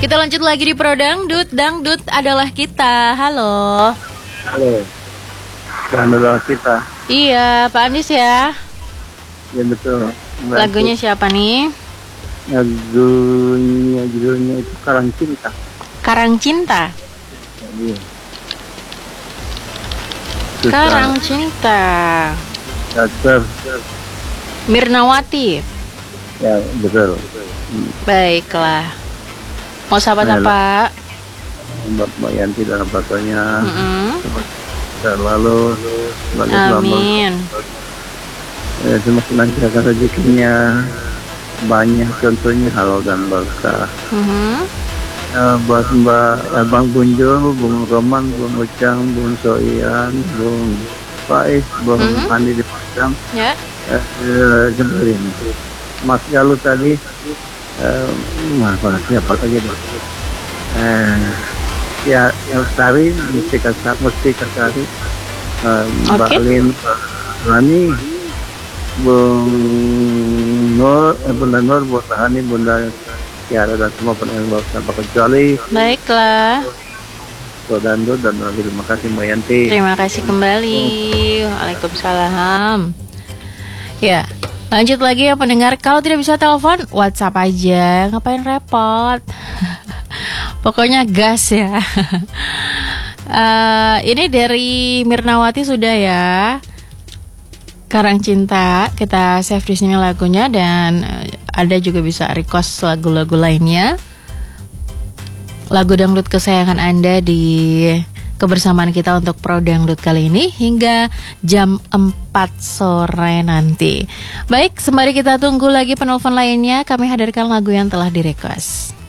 Kita lanjut lagi di Pro Dangdut. Dangdut adalah kita. Halo. Halo. Adalah kita. Iya, Pak Andis ya. Ya betul. Lagunya siapa nih? Judulnya itu Karang Cinta. Karang Cinta. Iya. Karang Cinta. Dokter. Mirnawati. Ya betul. Baiklah. Mau sapa-sapa? Mbak Yanti dalam fotonya. Selalu. Amin. Semakin lancarkan rezekinya. Banyak contohnya halal dan berkah. Buat Bang Bunjo, Bung Roman, Bung Ucang, Bung Soian, Bung Faiz, Bung Andi di Padang. Ya. Jemberin. Mas Galuh tadi. Siapa lagi? Ya, Lestari, mesti Kasari, Mbak Alin, Rani, Bung Nur, Bunda Nur, Bunda Hani, Bunda Tiara dan semua pendengar tanpa kecuali. Baiklah. Dangdut dan terima kasih Mbak Yanti. Terima kasih kembali. Waalaikumsalam. Ya, lanjut lagi ya pendengar. Kalau tidak bisa telepon, WhatsApp aja. Ngapain repot? Pokoknya gas ya. Ini dari Mirnawati sudah ya. Karang Cinta, kita save di sini lagunya dan ada juga bisa request lagu-lagu lainnya. Lagu dangdut kesayangan Anda di kebersamaan kita untuk Pro Dangdut kali ini hingga jam 4 sore nanti. Baik, sembari kita tunggu lagi penelpon lainnya, kami hadirkan lagu yang telah di request.